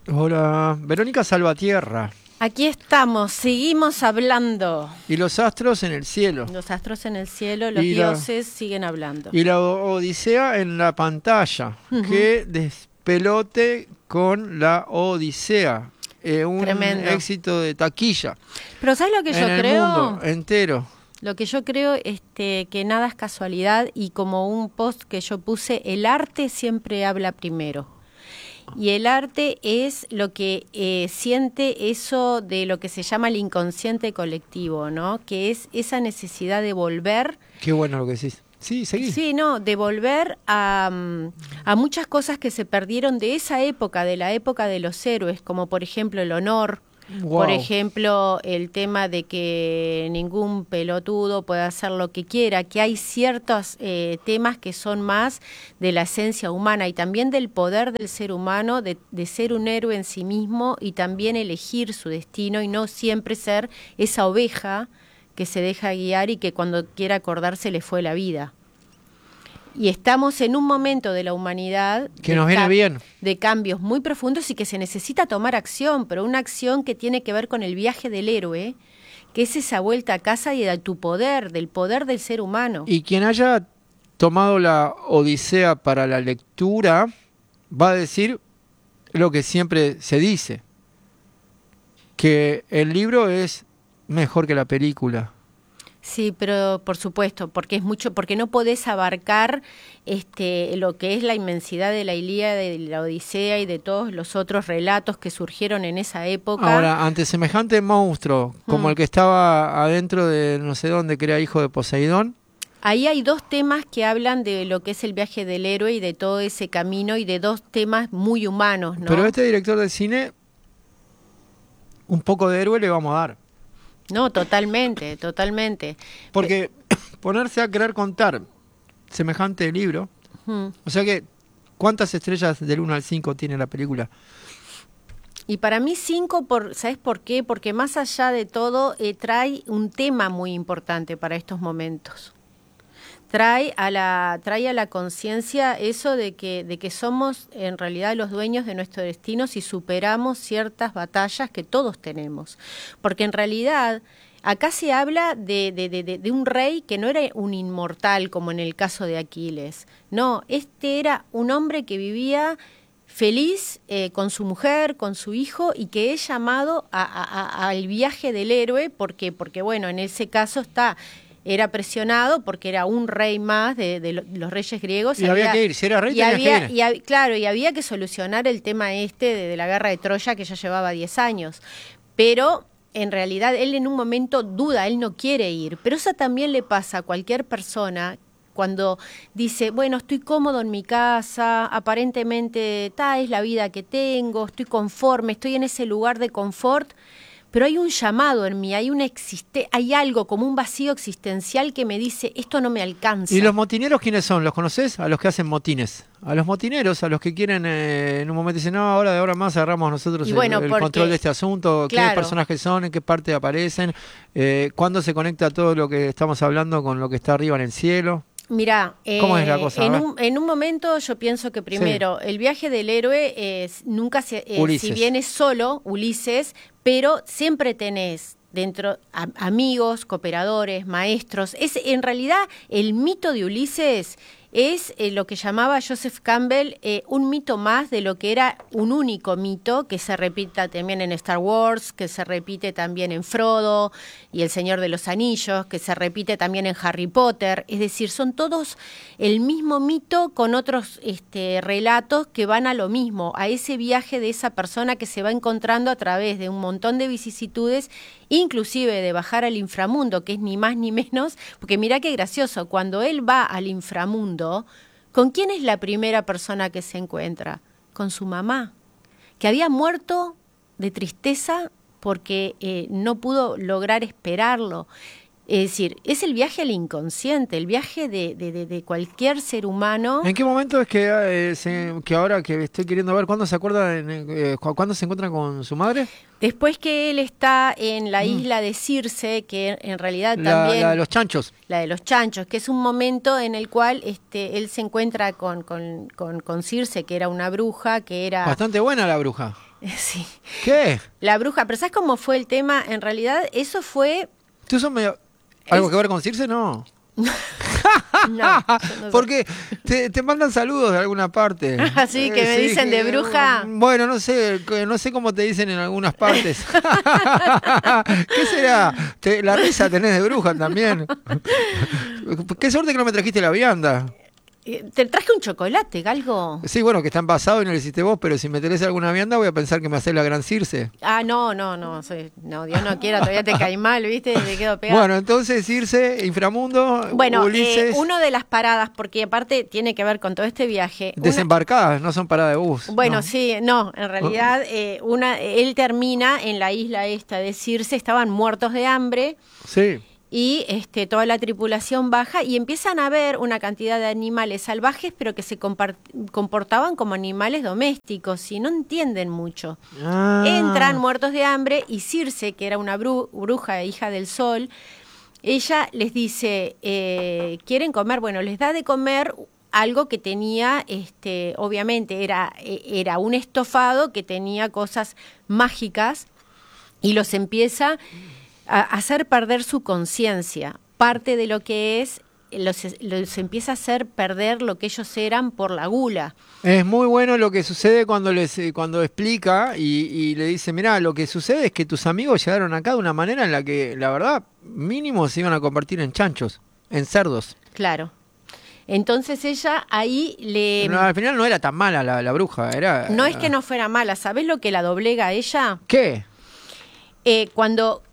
Hola, Verónica Salvatierra. Aquí estamos, seguimos hablando. Y los astros en el cielo. Los astros en el cielo, los Y la, dioses siguen hablando. y la Odisea en la pantalla. Ujú. Qué despelote con la Odisea. Un Tremendo. éxito de taquilla Pero ¿sabes lo que en yo el creo? mundo entero. Lo que yo creo es que nada es casualidad y como un post que yo puse, el arte siempre habla primero. Y el arte es lo que siente eso de lo que se llama el inconsciente colectivo, ¿no? Que es esa necesidad de volver. Qué bueno lo que decís. Sí, seguí. Sí, no, de volver a muchas cosas que se perdieron de esa época, de la época de los héroes, como por ejemplo el honor, por Wow. ejemplo el tema de que ningún pelotudo puede hacer lo que quiera, que hay ciertos temas que son más de la esencia humana y también del poder del ser humano, de ser un héroe en sí mismo y también elegir su destino y no siempre ser esa oveja que se deja guiar y que cuando quiera acordarse le fue la vida. Y estamos en un momento de la humanidad Que nos viene bien. de cambios muy profundos y que se necesita tomar acción, pero una acción que tiene que ver con el viaje del héroe, que es esa vuelta a casa y de tu poder, del poder del ser humano. Y quien haya tomado la Odisea para la lectura va a decir lo que siempre se dice, que el libro es mejor que la película. Sí, pero por supuesto, porque es mucho, porque no podés abarcar lo que es la inmensidad de la Ilíada, de la Odisea y de todos los otros relatos que surgieron en esa época. Ahora, ante semejante monstruo, como el que estaba adentro de no sé dónde, que era hijo de Poseidón, Ahí hay dos temas que hablan de lo que es el viaje del héroe y de todo ese camino y de dos temas muy humanos, ¿no? pero este director de cine, un poco de héroe le vamos a dar. No, totalmente, totalmente. Porque ponerse a querer contar semejante libro, Ujú. o sea que, ¿cuántas estrellas del 1 al 5 tiene la película? Y para mí 5, ¿sabes por qué? Porque más allá de todo, trae un tema muy importante para estos momentos. Trae a la conciencia eso de que somos en realidad los dueños de nuestro destino si superamos ciertas batallas que todos tenemos. Porque en realidad acá se habla de un rey que no era un inmortal como en el caso de Aquiles. No, este era un hombre que vivía feliz con su mujer, con su hijo y que es llamado al viaje del héroe porque bueno, en ese caso era presionado porque era un rey más de los reyes griegos. Y había que ir, si era rey tenías que ir. Claro, y había que solucionar el tema de la guerra de Troya que ya llevaba 10 años. Pero en realidad él en un momento duda, él no quiere ir. Pero eso también le pasa a cualquier persona cuando dice, bueno, estoy cómodo en mi casa, aparentemente es la vida que tengo, estoy conforme, estoy en ese lugar de confort. Pero hay un llamado en mí, hay algo como un vacío existencial que me dice, esto no me alcanza. ¿Y los motineros quiénes son? ¿Los conoces? A los que hacen motines. A los motineros, a los que quieren en un momento dicen, no, ahora de ahora más agarramos nosotros el control de este asunto. Claro. ¿Qué personajes son? ¿En qué parte aparecen? ¿Cuándo se conecta todo lo que estamos hablando con lo que está arriba en el cielo? Mirá, ¿Cómo es la cosa? En un momento yo pienso que primero el viaje del héroe nunca si bien es solo, Ulises, pero siempre tenés dentro amigos, cooperadores, maestros. En realidad el mito de Ulises es lo que llamaba Joseph Campbell un mito más de lo que era un único mito que se repita también en Star Wars, que se repite también en Frodo y El Señor de los Anillos, que se repite también en Harry Potter. Es decir, son todos el mismo mito con otros relatos que van a lo mismo, a ese viaje de esa persona que se va encontrando a través de un montón de vicisitudes, inclusive de bajar al inframundo, que es ni más ni menos, porque mirá qué gracioso, cuando él va al inframundo, ¿con quién es la primera persona que se encuentra? Con su mamá, que había muerto de tristeza porque no pudo lograr esperarlo. Es decir, es el viaje al inconsciente, el viaje de cualquier ser humano. ¿En qué momento es que ahora que estoy queriendo ver, cuándo se acuerda, cuándo se encuentra con su madre? Después que él está en la isla de Circe, que en realidad también... La de los chanchos. La de los chanchos, que es un momento en el cual él se encuentra con Circe, que era una bruja, que era... Bastante buena la bruja. Sí. ¿Qué? La bruja, pero ¿sabes cómo fue el tema? En realidad, eso fue... ¿Tú sos medio... ¿Algo que ver con Circe? No. No, porque te mandan saludos de alguna parte. Así que me dicen de bruja. Bueno, no sé cómo te dicen en algunas partes. ¿Qué será? La risa tenés de bruja también. Qué suerte que no me trajiste la vianda. Te traje un chocolate, algo. Sí, bueno, que está envasado y no lo hiciste vos, pero si me tenés alguna vianda voy a pensar que me hacés la gran Circe. No, Dios no quiera, todavía te cae mal, ¿viste? Te quedo pegado. Bueno, entonces Circe, inframundo, bueno, Ulises. Uno de las paradas, porque aparte tiene que ver con todo este viaje. Desembarcadas, no son paradas de bus. Bueno, no. Sí, no, en realidad él termina en la isla esta de Circe, estaban muertos de hambre. Sí. Y toda la tripulación baja y empiezan a ver una cantidad de animales salvajes, pero que se comportaban como animales domésticos y no entienden mucho. Entran muertos de hambre y Circe, que era una bruja, hija del sol, ella les dice, ¿quieren comer? Bueno, les da de comer algo que tenía, obviamente era un estofado que tenía cosas mágicas y los empieza a hacer perder su conciencia. Parte de lo que es, los empieza a hacer perder lo que ellos eran por la gula. Es muy bueno lo que sucede cuando explica y le dice, mirá, lo que sucede es que tus amigos llegaron acá de una manera en la que, la verdad, mínimo se iban a convertir en chanchos, en cerdos. Claro. Entonces ella ahí le... No, al final no era tan mala la bruja, era... No es que no fuera mala, ¿sabés lo que la doblega a ella? ¿Qué? Cuando...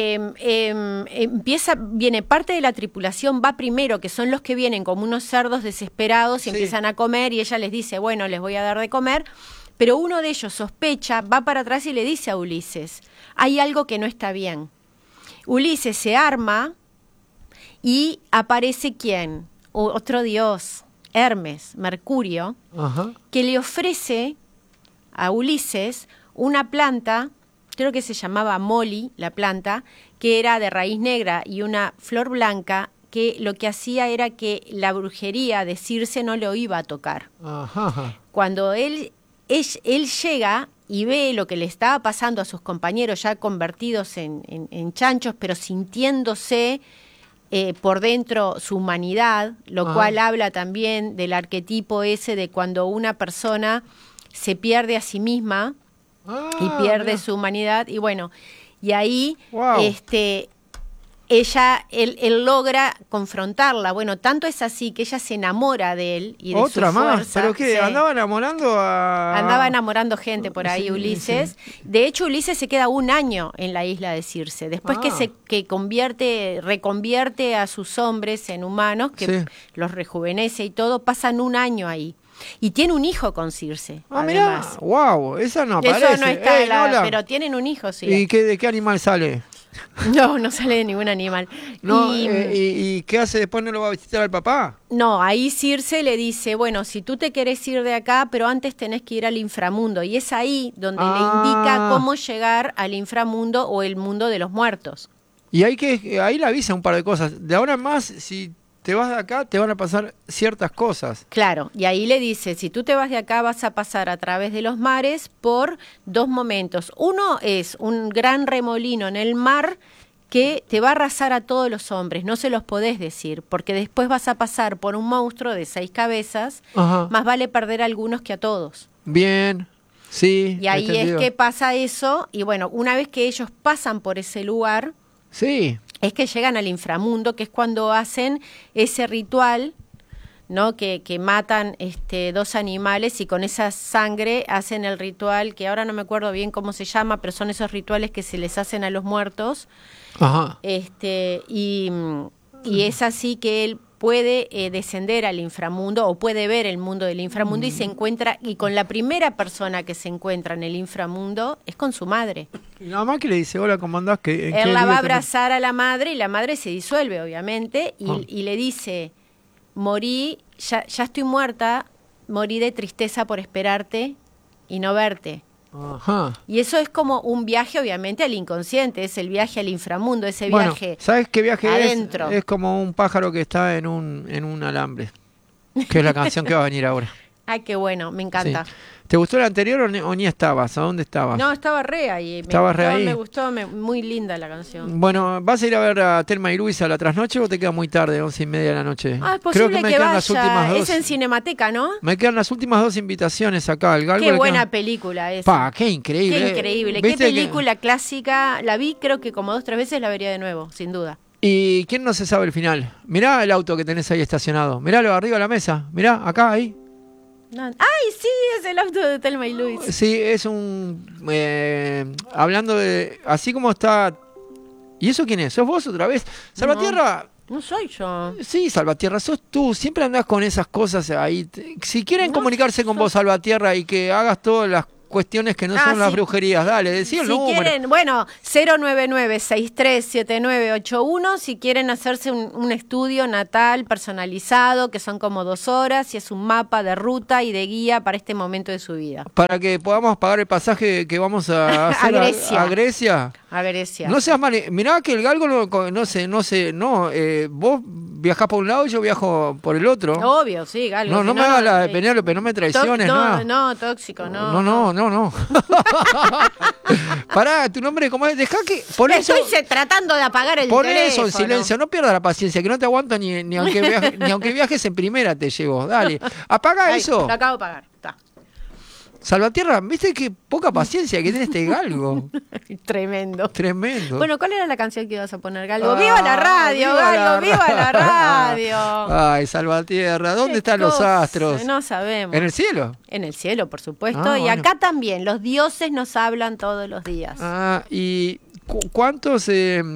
viene parte de la tripulación, va primero, que son los que vienen como unos cerdos desesperados y empiezan a comer y ella les dice, bueno, les voy a dar de comer, pero uno de ellos sospecha, va para atrás y le dice a Ulises, hay algo que no está bien. Ulises se arma y aparece ¿quién? Otro dios, Hermes, Mercurio, que le ofrece a Ulises una planta, creo que se llamaba Molly, la planta, que era de raíz negra y una flor blanca, que lo que hacía era que la brujería de Circe no lo iba a tocar. Cuando él llega y ve lo que le estaba pasando a sus compañeros ya convertidos en chanchos, pero sintiéndose por dentro su humanidad, lo cual habla también del arquetipo ese de cuando una persona se pierde a sí misma, y pierde su humanidad, y bueno, y ahí él logra confrontarla. Bueno, tanto es así que ella se enamora de él y de otra su más, fuerza. pero que andaba enamorando gente por ahí, Ulises. De hecho, Ulises se queda un año en la isla de Circe. Después que reconvierte a sus hombres en humanos, que los rejuvenece y todo, pasan un año ahí. Y tiene un hijo con Circe, además. Mirá, wow, esa no aparece. Eso no está, pero tienen un hijo, sí. ¿Y de qué animal sale? No sale de ningún animal. No, ¿y qué hace después? ¿No lo va a visitar al papá? No, ahí Circe le dice, bueno, si tú te querés ir de acá, pero antes tenés que ir al inframundo. Y es ahí donde le indica cómo llegar al inframundo o el mundo de los muertos. Y ahí le avisa un par de cosas. De ahora en más, si te vas de acá, te van a pasar ciertas cosas. Claro, y ahí le dice, si tú te vas de acá vas a pasar a través de los mares por dos momentos. Uno es un gran remolino en el mar que te va a arrasar a todos los hombres, no se los podés decir, porque después vas a pasar por un monstruo de 6 cabezas, más vale perder a algunos que a todos. Bien, sí. Y ahí es que pasa eso, y bueno, una vez que ellos pasan por ese lugar... Sí. Es que llegan al inframundo, que es cuando hacen ese ritual, ¿no? Que matan 2 animales y con esa sangre hacen el ritual, que ahora no me acuerdo bien cómo se llama, pero son esos rituales que se les hacen a los muertos. Y es así que él puede descender al inframundo o puede ver el mundo del inframundo y se encuentra, y con la primera persona que se encuentra en el inframundo es con su madre. ¿Y la mamá que le dice, hola, cómo andás? Él la va a abrazar a la madre y la madre se disuelve, obviamente, y le dice, morí, ya estoy muerta, morí de tristeza por esperarte y no verte. Y eso es como un viaje, obviamente, al inconsciente, es el viaje al inframundo, ese viaje. ¿Sabes qué viaje adentro? Es como un pájaro que está en un alambre, que es la canción que va a venir ahora. Ay, qué bueno, me encanta. Sí. ¿Te gustó el anterior o ni estabas? ¿A dónde estabas? No, estaba re ahí. Me gustó, muy linda la canción. Bueno, ¿vas a ir a ver a Thelma y Luis a la trasnoche o te queda muy tarde, 11:30 de la noche? Es posible Creo que me que quedan vaya. las últimas 2. Es en Cinemateca, ¿no? Me quedan las últimas 2 invitaciones acá. Qué buena película esa. Qué increíble. Qué increíble. Qué película clásica. La vi creo que como 2 o 3 veces, la vería de nuevo, sin duda. ¿Y quién no se sabe el final? Mirá el auto que tenés ahí estacionado. Miralo arriba de la mesa. Mirá, acá, ahí. ¡Ay, sí! Es el auto de Thelma y Luis. Sí, es hablando de... Así como está... ¿Y eso quién es? ¿Sos vos otra vez? Salvatierra... No soy yo. Sí, Salvatierra, sos tú. Siempre andás con esas cosas ahí. Si quieren comunicarse con vos, Salvatierra, y que hagas todas las cuestiones que no son las brujerías, dale, decí el número. Si quieren, bueno, 099-637981, si quieren hacerse un estudio natal personalizado, que son como 2 horas, y es un mapa de ruta y de guía para este momento de su vida. Para que podamos pagar el pasaje que vamos a hacer a Grecia. A Grecia. No seas mal, mirá que el galgo vos viajás por un lado y yo viajo por el otro. Obvio, sí, galgo. No me hagas la de Penélope, no me traiciones, no, tóxico, no. No. Pará, tu nombre, ¿cómo es? Dejá que... Estoy tratando de apagar el teléfono. Por eso, en silencio, no pierdas la paciencia, que no te aguanto ni aunque viajes en primera te llevo. Dale, apaga eso. Lo acabo de apagar, está. Salvatierra, ¿viste qué poca paciencia que tiene este galgo? Tremendo. Bueno, ¿cuál era la canción que ibas a poner, Galgo? ¡Viva la radio, Galgo! ¡Viva la radio! Ay, Salvatierra, ¿dónde están los astros? No sabemos. ¿En el cielo? En el cielo, por supuesto. Y acá también, los dioses nos hablan todos los días. ¿Y cuántos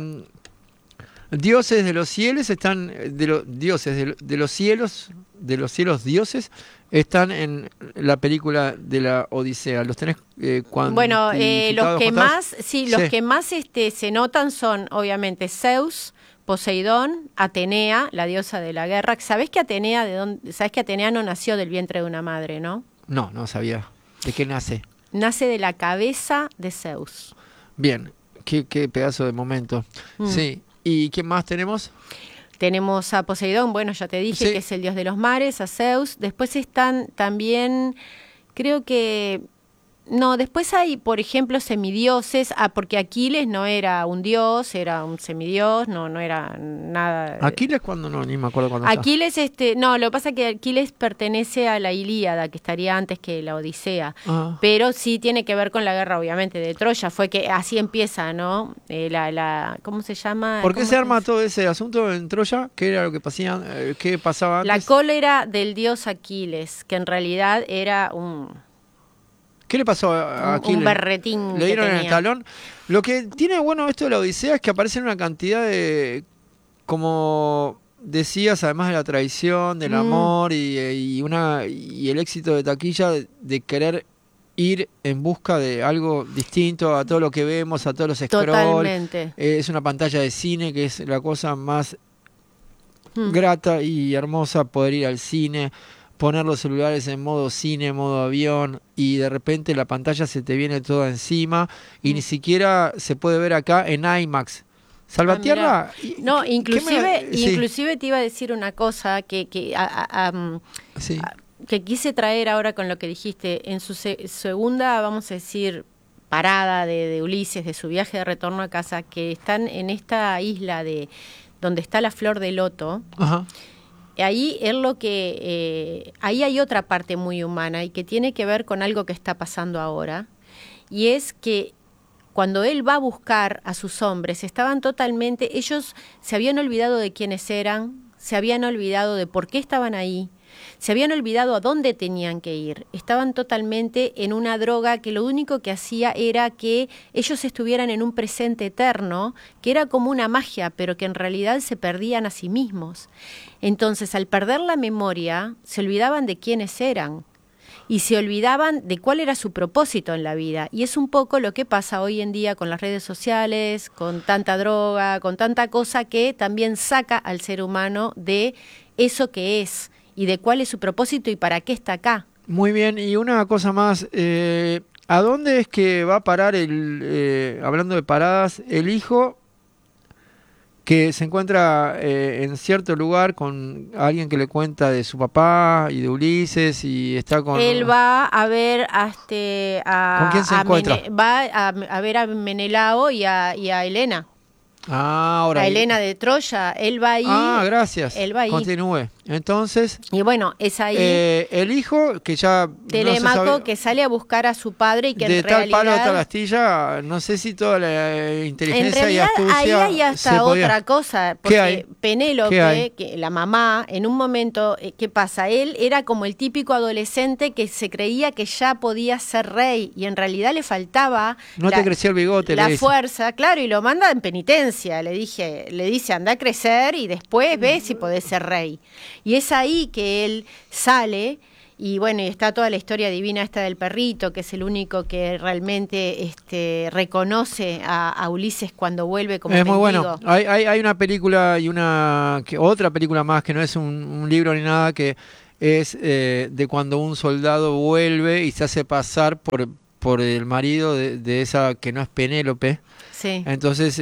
dioses de los cielos están, dioses de los cielos dioses, están en la película de la Odisea? ¿Los tenés Bueno, los que más, los que más se notan son, obviamente, Zeus, Poseidón, Atenea, la diosa de la guerra. ¿Sabés que Atenea no nació del vientre de una madre, no? No sabía. ¿De qué nace? Nace de la cabeza de Zeus. Bien, qué pedazo de momento. Sí. ¿Y quién más tenemos? Tenemos a Poseidón, bueno, ya te dije que es el dios de los mares, a Zeus. Después están también, creo que... No, después hay, por ejemplo, semidioses, porque Aquiles no era un dios, era un semidios, no era nada... ¿Aquiles cuándo? No, ni me acuerdo cuándo. Aquiles, no, lo que pasa es que Aquiles pertenece a la Ilíada, que estaría antes que la Odisea, pero sí tiene que ver con la guerra, obviamente, de Troya, fue que así empieza, ¿no? ¿Cómo se llama? ¿Por qué se arma todo ese asunto en Troya? ¿Qué era lo que qué pasaba antes? La cólera del dios Aquiles, que en realidad era ¿Qué le pasó a Aquiles? Un berretín. Le dieron en el talón. Lo que tiene bueno esto de la Odisea es que aparecen una cantidad de, como decías, además de la traición, del amor y el éxito de taquilla de querer ir en busca de algo distinto a todo lo que vemos, a todos los scrolls. Totalmente. Es una pantalla de cine que es la cosa más grata y hermosa, poder ir al cine, poner los celulares en modo cine, modo avión, y de repente la pantalla se te viene toda encima y ni siquiera se puede ver acá en IMAX. Salvatierra... No, inclusive te iba a decir una cosa que quise traer ahora con lo que dijiste. En su segunda, vamos a decir, parada de Ulises, de su viaje de retorno a casa, que están en esta isla donde está la flor de loto. Ajá. Ahí ahí hay otra parte muy humana y que tiene que ver con algo que está pasando ahora, y es que cuando él va a buscar a sus hombres, ellos se habían olvidado de quiénes eran, se habían olvidado de por qué estaban ahí, se habían olvidado a dónde tenían que ir, estaban totalmente en una droga que lo único que hacía era que ellos estuvieran en un presente eterno, que era como una magia, pero que en realidad se perdían a sí mismos. Entonces, al perder la memoria, se olvidaban de quiénes eran y se olvidaban de cuál era su propósito en la vida. Y es un poco lo que pasa hoy en día con las redes sociales, con tanta droga, con tanta cosa que también saca al ser humano de eso que es y de cuál es su propósito y para qué está acá. Muy bien, y una cosa más, ¿a dónde es que va a parar hablando de paradas, el hijo que se encuentra en cierto lugar con alguien que le cuenta de su papá y de Ulises y está con... Él va a ver ¿Con quién se encuentra? Va a ver a Menelao y a Helena. Ahora. A Helena de Troya, él va ahí. Gracias. Él va ahí. Continúe. Entonces. Y bueno, es ahí. El hijo que ya. Telemaco, no se sabe, que sale a buscar a su padre y que de en realidad. De tal palo a tal astilla, no sé si toda la inteligencia y astucia. Ahí hay hasta otra cosa. Porque Penélope, que la mamá, en un momento, ¿qué pasa? Él era como el típico adolescente que se creía que ya podía ser rey y en realidad le faltaba. No te creció el bigote, la fuerza, claro, y lo manda en penitencia. Le dice, anda a crecer y después ve si podés ser rey. Y es ahí que él sale, y bueno, y está toda la historia divina esta del perrito, que es el único que realmente reconoce a Ulises cuando vuelve como mendigo. Muy bueno. Hay una película y otra película más que no es un libro ni nada, que es de cuando un soldado vuelve y se hace pasar por el marido de esa que no es Penélope. Sí. Entonces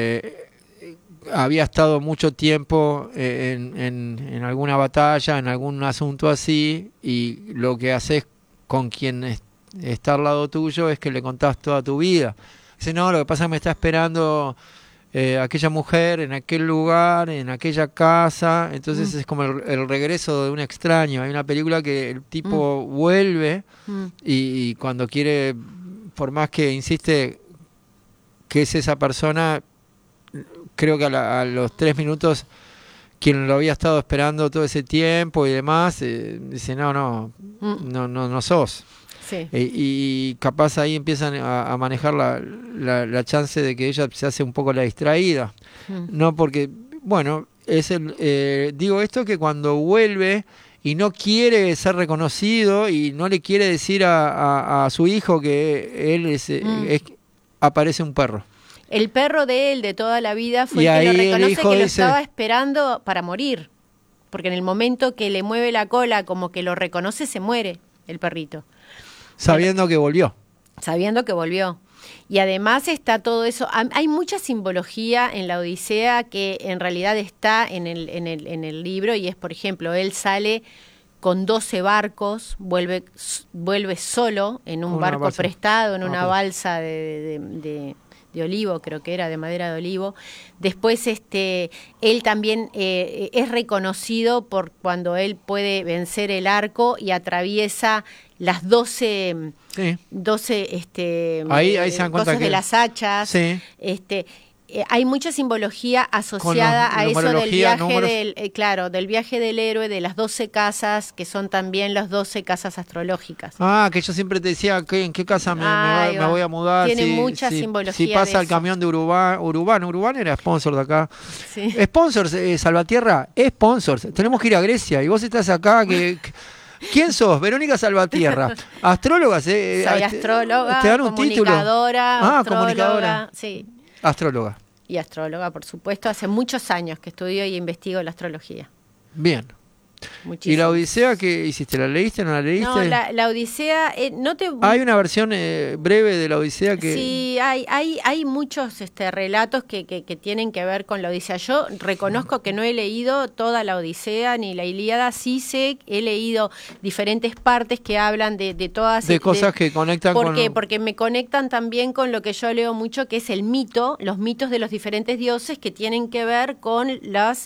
había estado mucho tiempo en alguna batalla, en algún asunto así, y lo que haces con quien está al lado tuyo es que le contás toda tu vida. Dice, no, lo que pasa es que me está esperando aquella mujer en aquel lugar, en aquella casa. Entonces es como el regreso de un extraño. Hay una película que el tipo vuelve y cuando quiere, por más que insiste que es esa persona, creo que a los 3 minutos quien lo había estado esperando todo ese tiempo y demás dice no sos. Sí. Y capaz ahí empiezan a manejar la chance de que ella se hace un poco la distraída. No, porque bueno, digo esto, que cuando vuelve y no quiere ser reconocido y no le quiere decir a su hijo que él aparece un perro. El perro de él de toda la vida fue el que lo reconoce, que lo estaba esperando para morir. Porque en el momento que le mueve la cola, como que lo reconoce, se muere el perrito. Sabiendo que volvió. Sabiendo que volvió. Y además está todo eso. Hay mucha simbología en la Odisea que en realidad está en el libro, y es, por ejemplo, él sale con 12 barcos, vuelve solo en un barco prestado, en una balsa de olivo, creo que era, de madera de olivo. Después él también es reconocido por cuando él puede vencer el arco y atraviesa las 12 ahí se dan cuenta cosas de las hachas. Sí. Hay mucha simbología asociada a eso del viaje del viaje del héroe, de las 12 casas, que son también las 12 casas astrológicas. Que yo siempre te decía en qué casa me voy a mudar. Tiene mucha simbología. Si pasa el camión de Urubán era sponsor de acá. Sí. Sponsors, Salvatierra, sponsors. Tenemos que ir a Grecia y vos estás acá ¿Quién sos? Verónica Salvatierra. Astróloga. Soy astróloga, te dan un comunicadora, título. Comunicadora. Sí. Astróloga. Y astróloga, por supuesto. Hace muchos años que estudio y investigo la astrología. Bien. Muchísimo. ¿Y la Odisea qué hiciste? ¿La leíste o no la leíste? No, la Odisea... Hay una versión breve de la Odisea que... Sí, hay muchos relatos que tienen que ver con la Odisea. Yo reconozco que no he leído toda la Odisea ni la Ilíada. Sí he leído diferentes partes que hablan de todas... De cosas que conectan con... ¿Por qué? Porque me conectan también con lo que yo leo mucho, que es el mito, los mitos de los diferentes dioses que tienen que ver con las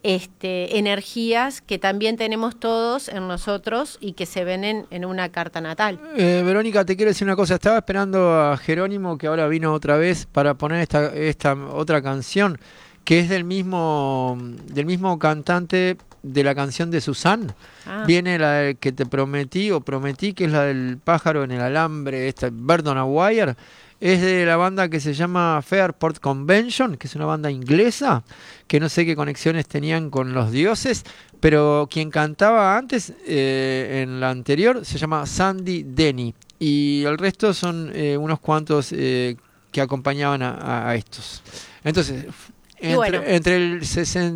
energías que también tenemos todos en nosotros y que se ven en una carta natal. Verónica, te quiero decir una cosa. Estaba esperando a Jerónimo, que ahora vino otra vez, para poner esta otra canción, que es del mismo cantante de la canción de Susan. Viene la que te prometí, que es la del pájaro en el alambre, Verdon Aguirre. Es de la banda que se llama Fairport Convention, que es una banda inglesa, que no sé qué conexiones tenían con los dioses, pero quien cantaba antes, en la anterior, se llama Sandy Denny, y el resto son unos cuantos que acompañaban a estos. Entonces, entre el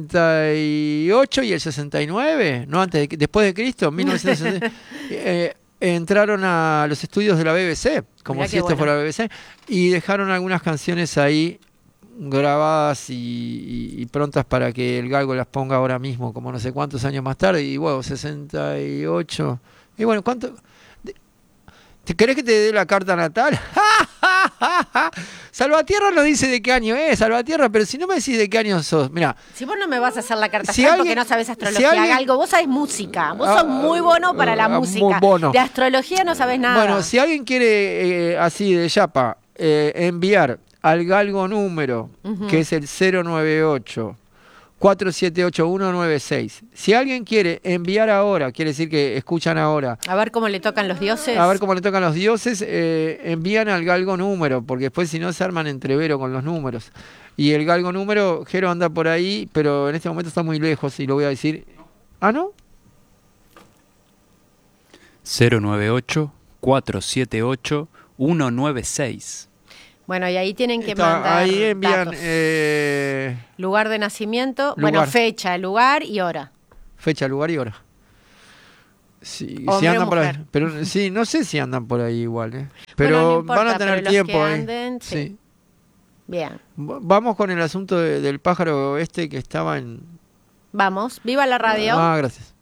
68 y el 69, no antes, después de Cristo, 1969, entraron a los estudios de la BBC, como si esto fuera la BBC, y dejaron algunas canciones ahí grabadas y prontas para que el galgo las ponga ahora mismo, como no sé cuántos años más tarde, y bueno, 68. Y bueno, ¿cuánto? ¿Te querés que te dé la carta natal? Salvatierra no dice de qué año es, Salvatierra, pero si no me decís de qué año sos, mira. Si vos no me vas a hacer la carta astral porque no sabes astrología, galgo, vos sabés música, vos sos muy bueno para la música. De astrología no sabés nada. Bueno, si alguien quiere así de chapa enviar al galgo número, que es el 098 478-196. Si alguien quiere enviar ahora, quiere decir que escuchan ahora. A ver cómo le tocan los dioses. A ver cómo le tocan los dioses, envían al galgo número, porque después si no se arman entrevero con los números. Y el galgo número, Jero anda por ahí, pero en este momento está muy lejos y lo voy a decir. ¿Ah, no? 098-478-196. Bueno, y ahí tienen que mandar ahí envían datos. Lugar de nacimiento, fecha, lugar y hora. Fecha, lugar y hora. Sí, Hombre, si andan o por mujer. ahí. Pero sí, no sé si andan por ahí igual, Pero bueno, no importa, van a tener pero tiempo los que ahí. anden, sí. Bien. Vamos con el asunto del pájaro que estaba en... Vamos, viva la radio. Ah, gracias.